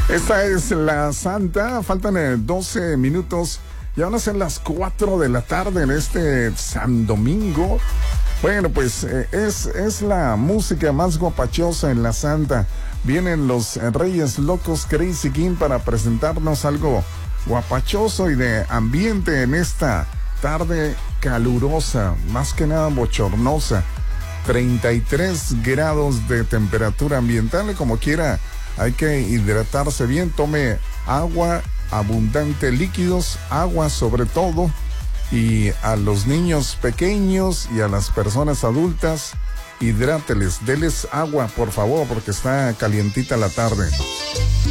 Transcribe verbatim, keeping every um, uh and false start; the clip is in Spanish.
Esta es la Santa, faltan eh, doce minutos, ya van a ser las cuatro de la tarde en este San Domingo. Bueno, pues eh, es, es la música más guapachosa en la Santa. Vienen los eh, Reyes Locos Crazy King para presentarnos algo guapachoso y de ambiente en esta tarde calurosa, más que nada bochornosa. treinta y tres grados de temperatura ambiental y como quiera hay que hidratarse bien, tome agua, abundante líquidos, agua sobre todo, y a los niños pequeños y a las personas adultas, hidráteles, deles agua por favor porque está calientita la tarde.